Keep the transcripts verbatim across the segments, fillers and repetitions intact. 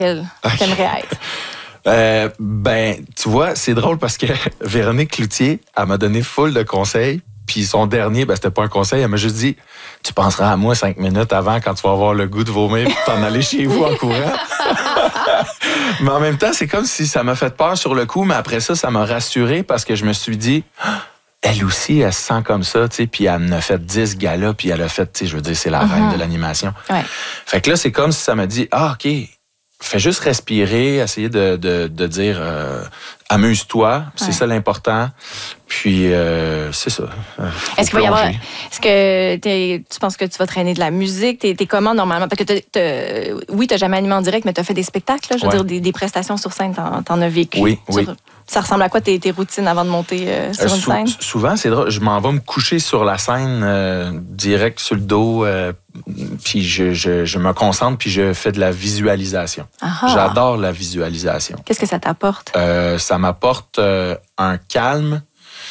quelle okay. t'aimerais être? Euh, ben, tu vois, c'est drôle parce que Véronique Cloutier, elle m'a donné full de conseils. Puis son dernier, ben, c'était pas un conseil, elle m'a juste dit « Tu penseras à moi cinq minutes avant quand tu vas avoir le goût de vomir puis t'en aller chez vous en courant. » Mais en même temps, c'est comme si ça m'a fait peur sur le coup, mais après ça, ça m'a rassuré parce que je me suis dit « Elle aussi, elle se sent comme ça, tu sais, puis elle en a fait dix galas, puis elle a fait, tu sais, je veux dire, c'est la mm-hmm. reine de l'animation. Ouais. » Fait que là, c'est comme si ça m'a dit « Ah, OK, fais juste respirer, essayer de, de, de dire euh, amuse-toi, c'est ouais. ça l'important. » Puis, euh, c'est ça. Est-ce qu'il va y avoir... Est-ce que t'es, tu penses que tu vas traîner de la musique? T'es, t'es comment, normalement? Parce que t'as, t'as, oui, t'as jamais animé en direct, mais t'as fait des spectacles, là, je veux ouais. dire, des, des prestations sur scène, t'en, t'en as vécu. Oui, sur, oui. Ça ressemble à quoi tes, tes routines avant de monter euh, sur euh, une sou- scène? Souvent, c'est drôle. Je m'en vais me coucher sur la scène, euh, direct sur le dos, euh, puis je, je, je me concentre, puis je fais de la visualisation. Aha. J'adore la visualisation. Qu'est-ce que ça t'apporte? Euh, ça m'apporte euh, un calme.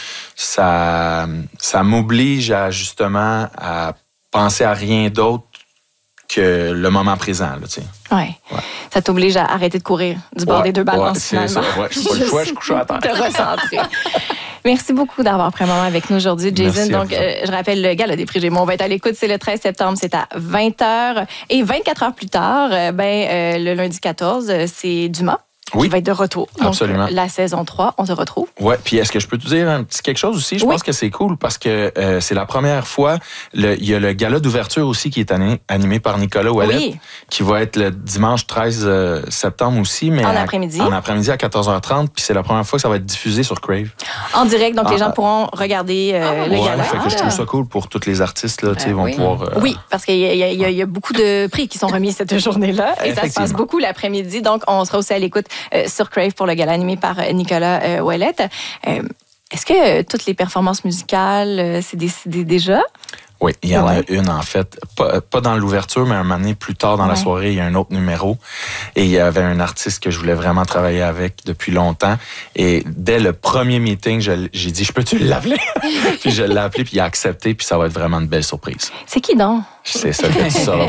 Ça, ça m'oblige à, justement, à penser à rien d'autre que le moment présent. Là, tu sais. Ouais. ouais. Ça t'oblige à arrêter de courir du bord ouais, des deux balances, ouais, finalement. C'est ça. Ouais, je n'ai pas le choix, je couche à terre. Te recentrer. Merci beaucoup d'avoir pris un moment avec nous aujourd'hui, Jason. Merci Donc, euh, je rappelle, le gala des prix Gémeaux, on va être à l'écoute, c'est le treize septembre, c'est à vingt heures. Et vingt-quatre heures plus tard, euh, ben, euh, le lundi quatorze, c'est Dumas. Oui. Qui va être de retour. Donc, absolument. La saison trois, on se retrouve. Oui, puis est-ce que je peux te dire un petit quelque chose aussi? Je oui. pense que c'est cool parce que euh, c'est la première fois. Le, il y a le gala d'ouverture aussi qui est animé, animé par Nicolas Ouellet, oui. qui va être le dimanche treize septembre aussi. Mais en à, après-midi. En après-midi à quatorze heures trente, puis c'est la première fois que ça va être diffusé sur Crave. En direct, donc ah, les gens ah, pourront regarder euh, ah, le ouais, gala. Fait que ah, je trouve ça cool pour tous les artistes, là, euh, vont oui. pouvoir... Euh... Oui, parce qu'il y a, il y, a, il y a beaucoup de prix qui sont remis cette journée-là. Et ça se passe beaucoup l'après-midi. Donc, on sera aussi à l'écoute euh, sur Crave pour le gala animé par Nicolas euh, Ouellet. Euh, est-ce que euh, toutes les performances musicales, euh, c'est décidé déjà? Oui, il y en ouais. a une, en fait. Pas, pas dans l'ouverture, mais un moment donné, plus tard dans ouais. la soirée, il y a un autre numéro. Et il y avait un artiste que je voulais vraiment travailler avec depuis longtemps. Et dès le premier meeting, je, j'ai dit, je peux-tu l'appeler? Puis je l'ai appelé, puis il a accepté, puis ça va être vraiment une belle surprise. C'est qui donc? C'est ça que tu sauras.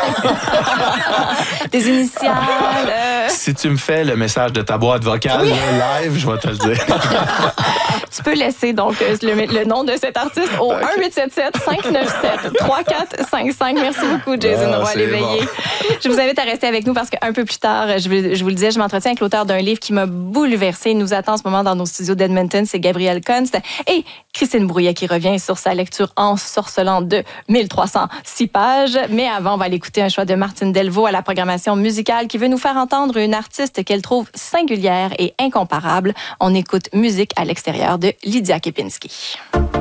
Des initiales. Euh... Si tu me fais le message de ta boîte vocale oui. live, je vais te le dire. Tu peux laisser donc le, le nom de cet artiste au okay. un huit sept sept cinq neuf sept trois quatre cinq cinq. Merci beaucoup, Jason ah, Roy Léveillé. Bon. Je vous invite à rester avec nous parce qu'un peu plus tard, je vous, je vous le disais, je m'entretiens avec l'auteur d'un livre qui m'a bouleversée. Il nous attend en ce moment dans nos studios d'Edmonton. C'est Gabriel Kunst et Christine Brouillet qui revient sur sa lecture ensorcelante de mille trois cent six pages. Mais avant, on va aller écouter un choix de Martine Delvaux à la programmation musicale qui veut nous faire entendre une artiste qu'elle trouve singulière et incomparable. On écoute Musique à l'extérieur de Lydia Kepinski.